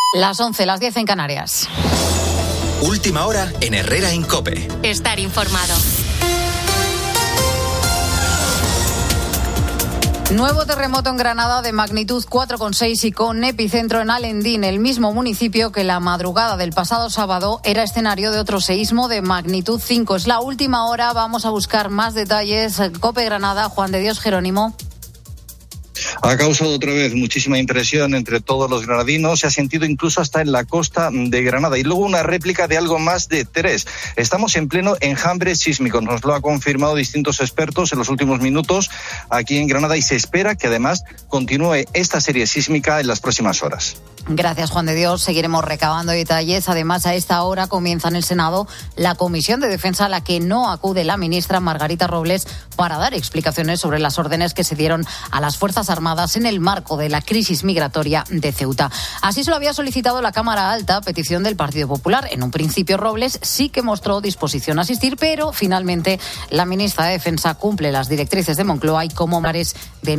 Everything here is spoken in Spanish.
Las 11, las 10 en Canarias. Última hora en Herrera en COPE. Estar informado. Nuevo terremoto en Granada de magnitud 4,6 y con epicentro en Alendín, el mismo municipio que la madrugada del pasado sábado era escenario de otro seísmo de magnitud 5. Es la última hora, vamos a buscar más detalles. COPE Granada, Juan de Dios Jerónimo. Ha causado otra vez muchísima impresión entre todos los granadinos, se ha sentido incluso hasta en la costa de Granada y luego una réplica de algo más de 3. Estamos en pleno enjambre sísmico, nos lo han confirmado distintos expertos en los últimos minutos aquí en Granada y se espera que además continúe esta serie sísmica en las próximas horas. Gracias, Juan de Dios. Seguiremos recabando detalles. Además, a esta hora comienza en el Senado la Comisión de Defensa a la que no acude la ministra Margarita Robles para dar explicaciones sobre las órdenes que se dieron a las Fuerzas Armadas en el marco de la crisis migratoria de Ceuta. Así se lo había solicitado la Cámara Alta, petición del Partido Popular. En un principio, Robles sí que mostró disposición a asistir, pero finalmente la ministra de Defensa cumple las directrices de Moncloa y como mares de